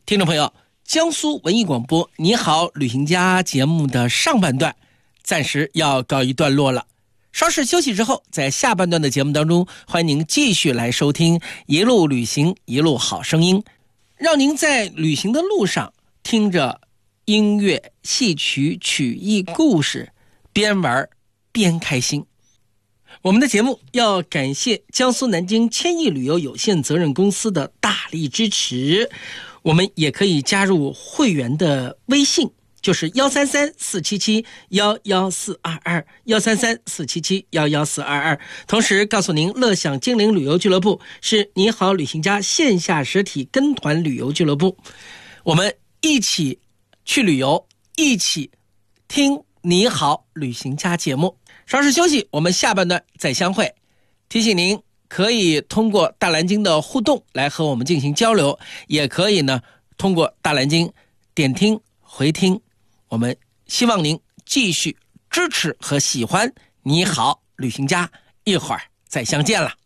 听众朋友，江苏文艺广播你好旅行家节目的上半段暂时要告一段落了，稍事休息之后，在下半段的节目当中，欢迎您继续来收听一路旅行一路好声音，让您在旅行的路上听着音乐、戏曲、曲艺、故事，边玩边开心。我们的节目要感谢江苏南京千亿旅游有限责任公司的大力支持，我们也可以加入会员的微信，就是133-477-11422，133-477-11422。同时告诉您，乐享精灵旅游俱乐部是你好旅行家线下实体跟团旅游俱乐部，我们一起去旅游，一起听你好旅行家节目。稍事休息，我们下半段再相会。提醒您可以通过大蓝鲸的互动来和我们进行交流，也可以呢通过大蓝鲸点听回听。我们希望您继续支持和喜欢你好旅行家，一会儿再相见了。